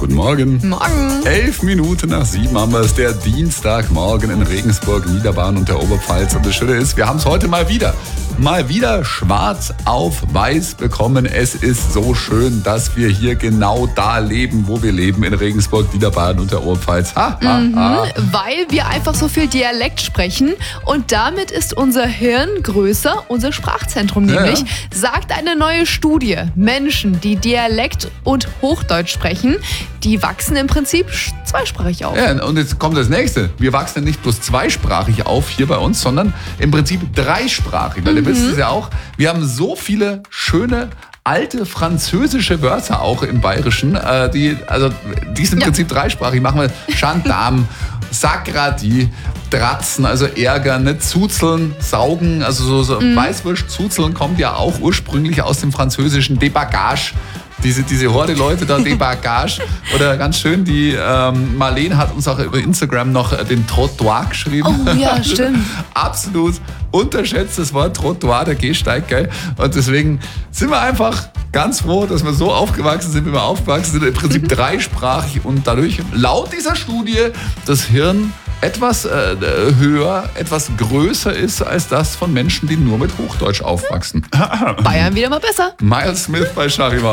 Guten Morgen. Morgen. 11 Minuten nach 7 haben wir es, der Dienstagmorgen in Regensburg, Niederbayern und der Oberpfalz. Und das Schöne ist, wir haben es heute mal wieder schwarz auf weiß bekommen. Es ist so schön, dass wir hier genau da leben, wo wir leben, in Regensburg, Niederbayern und der Oberpfalz. Weil wir einfach so viel Dialekt sprechen und damit ist unser Hirn größer, unser Sprachzentrum nämlich, sagt eine neue Studie. Menschen, die Dialekt und Hochdeutsch sprechen, die wachsen im Prinzip zweisprachig auf. Ja, und jetzt kommt das Nächste. Wir wachsen nicht bloß zweisprachig auf hier bei uns, sondern im Prinzip dreisprachig. Weil ihr wisst es ja auch, wir haben so viele schöne alte französische Wörter auch im Bayerischen, die sind im Prinzip dreisprachig. Machen wir Gendarme, Sakradi, Dratzen, also ärgern, ne? Zuzeln, saugen, also so Weißwurst, Zuzeln kommt ja auch ursprünglich aus dem französischen Débagage. Diese Horde Leute da, Débagage. Oder ganz schön, die Marlene hat uns auch über Instagram noch den Trottoir geschrieben. Oh ja, stimmt. Absolut unterschätztes Wort, Trottoir, der Gehsteig, gell? Und deswegen sind wir einfach ganz froh, dass wir so aufgewachsen sind, wie wir aufgewachsen sind. Im Prinzip dreisprachig und dadurch laut dieser Studie das Hirn etwas höher, etwas größer ist als das von Menschen, die nur mit Hochdeutsch aufwachsen. Bayern wieder mal besser. Miles Smith bei Charivari.